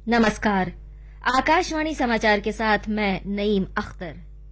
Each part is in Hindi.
नमस्कार। आकाशवाणी समाचार के साथ मैं नईम अख्तर।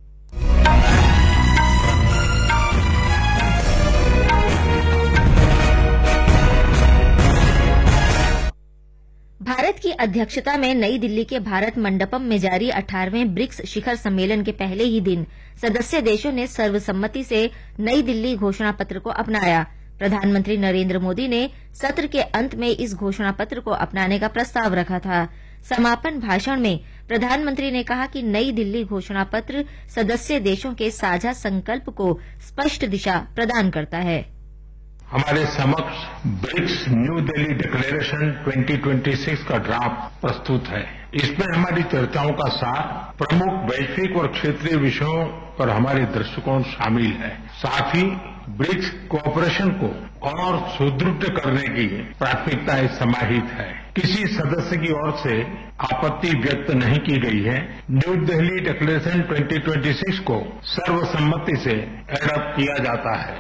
भारत की अध्यक्षता में नई दिल्ली के भारत मंडपम में जारी 18वें ब्रिक्स शिखर सम्मेलन के पहले ही दिन सदस्य देशों ने सर्वसम्मति से नई दिल्ली घोषणा पत्र को अपनाया। प्रधानमंत्री नरेंद्र मोदी ने सत्र के अंत में इस घोषणा पत्र को अपनाने का प्रस्ताव रखा था। समापन भाषण में प्रधानमंत्री ने कहा कि नई दिल्ली घोषणा पत्र सदस्य देशों के साझा संकल्प को स्पष्ट दिशा प्रदान करता है। हमारे समक्ष ब्रिक्स न्यू दिल्ली डिक्लेरेशन 2026 का ड्राफ्ट प्रस्तुत है। इसमें हमारी चर्चाओं का सार प्रमुख वैश्विक और क्षेत्रीय विषयों पर हमारे दृष्टिकोण शामिल है। साथ ही ब्रिक्स कोऑपरेशन को और सुदृढ़ करने की प्राथमिकताएं समाहित है। किसी सदस्य की ओर से आपत्ति व्यक्त नहीं की गई है। न्यू दिल्ली डिक्लेरेशन 2026 को सर्वसम्मति से एडॉप्ट किया जाता है।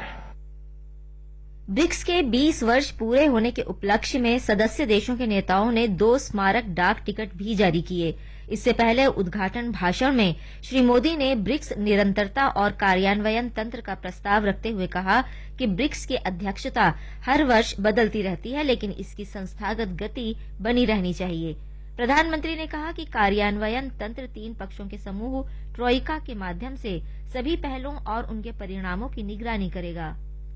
ब्रिक्स के 20 वर्ष पूरे होने के उपलक्ष्य में सदस्य देशों के नेताओं ने 2 स्मारक डाक टिकट भी जारी किए। इससे पहले उद्घाटन भाषण में श्री मोदी ने ब्रिक्स निरंतरता और कार्यान्वयन तंत्र का प्रस्ताव रखते हुए कहा कि ब्रिक्स की अध्यक्षता हर वर्ष बदलती रहती है, लेकिन इसकी संस्थागत गति बनी रहनी चाहिए। प्रधानमंत्री ने कहा कि कार्यान्वयन तंत्र 3 पक्षों के समूह ट्रोइका के माध्यम से सभी पहलों और उनके परिणामों की निगरानी करेगा।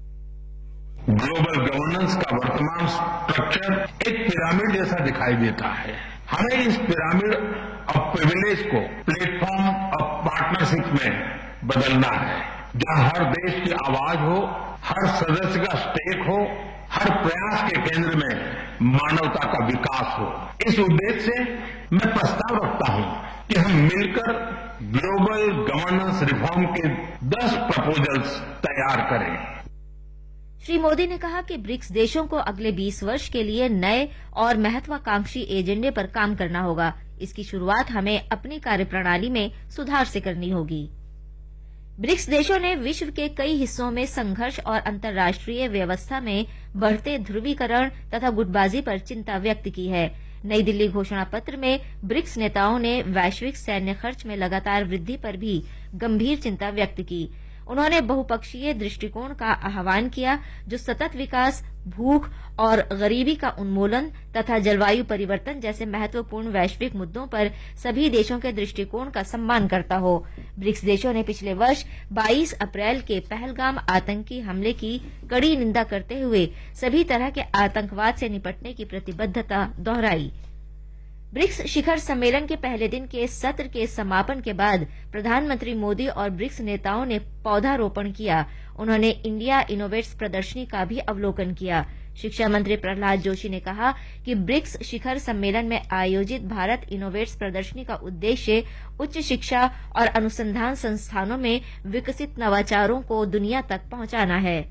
ग्लोबल गवर्नेंस का वर्तमान स्ट्रक्चर एक पिरामिड जैसा दिखाई देता है। हमें इस पिरामिड ऑफ प्रिविलेज को प्लेटफॉर्म ऑफ पार्टनरशिप में बदलना है, जहां हर देश की आवाज हो, हर सदस्य का स्टेक हो, हर प्रयास के केंद्र में मानवता का विकास हो। इस उद्देश्य से मैं प्रस्ताव रखता हूं कि हम मिलकर ग्लोबल गवर्नेंस रिफॉर्म के 10 प्रपोजल्स तैयार करें। श्री मोदी ने कहा कि ब्रिक्स देशों को अगले 20 वर्ष के लिए नए और महत्वाकांक्षी एजेंडे पर काम करना होगा। इसकी शुरुआत हमें अपनी कार्यप्रणाली में सुधार से करनी होगी। ब्रिक्स देशों ने विश्व के कई हिस्सों में संघर्ष और अंतर्राष्ट्रीय व्यवस्था में बढ़ते ध्रुवीकरण तथा गुटबाजी पर चिंता व्यक्त की है। नई दिल्ली घोषणा पत्र में ब्रिक्स नेताओं ने वैश्विक सैन्य खर्च में लगातार वृद्धि पर भी गंभीर चिंता व्यक्त की। उन्होंने बहुपक्षीय दृष्टिकोण का आह्वान किया, जो सतत विकास, भूख और गरीबी का उन्मूलन तथा जलवायु परिवर्तन जैसे महत्वपूर्ण वैश्विक मुद्दों पर सभी देशों के दृष्टिकोण का सम्मान करता हो। ब्रिक्स देशों ने पिछले वर्ष 22 अप्रैल के पहलगाम आतंकी हमले की कड़ी निंदा करते हुए सभी तरह के आतंकवाद से निपटने की प्रतिबद्धता दोहराई। ब्रिक्स शिखर सम्मेलन के पहले दिन के सत्र के समापन के बाद प्रधानमंत्री मोदी और ब्रिक्स नेताओं ने पौधारोपण किया। उन्होंने इंडिया इनोवेट्स प्रदर्शनी का भी अवलोकन किया। शिक्षा मंत्री प्रहलाद जोशी ने कहा कि ब्रिक्स शिखर सम्मेलन में आयोजित भारत इनोवेट्स प्रदर्शनी का उद्देश्य उच्च शिक्षा और अनुसंधान संस्थानों में विकसित नवाचारों को दुनिया तक पहुंचाना है।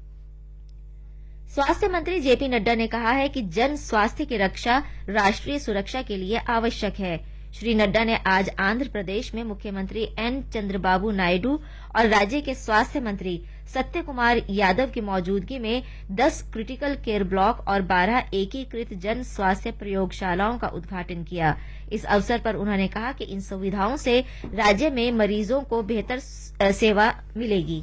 स्वास्थ्य मंत्री जेपी नड्डा ने कहा है कि जन स्वास्थ्य की रक्षा राष्ट्रीय सुरक्षा के लिए आवश्यक है। श्री नड्डा ने आज आंध्र प्रदेश में मुख्यमंत्री एन चंद्रबाबू नायडू और राज्य के स्वास्थ्य मंत्री सत्य कुमार यादव की मौजूदगी में 10 क्रिटिकल केयर ब्लॉक और 12 एकीकृत जन स्वास्थ्य प्रयोगशालाओं का उद्घाटन किया। इस अवसर पर उन्होंने कहा कि इन सुविधाओं से राज्य में मरीजों को बेहतर सेवा मिलेगी।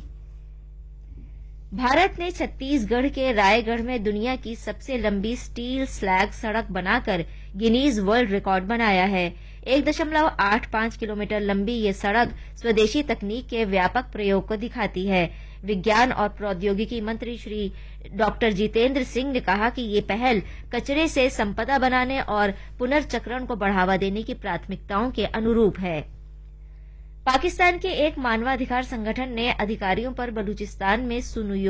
भारत ने छत्तीसगढ़ के रायगढ़ में दुनिया की सबसे लंबी स्टील स्लैग सड़क बनाकर गिनीज वर्ल्ड रिकॉर्ड बनाया है। 1.85 किलोमीटर लंबी ये सड़क स्वदेशी तकनीक के व्यापक प्रयोग को दिखाती है। विज्ञान और प्रौद्योगिकी मंत्री श्री डॉक्टर जितेंद्र सिंह ने कहा कि ये पहल कचरे से संपदा बनाने और पुनर्चक्रण को बढ़ावा देने की प्राथमिकताओं के अनुरूप है। पाकिस्तान के एक मानवाधिकार संगठन ने अधिकारियों पर बलूचिस्तान में सुन्नियों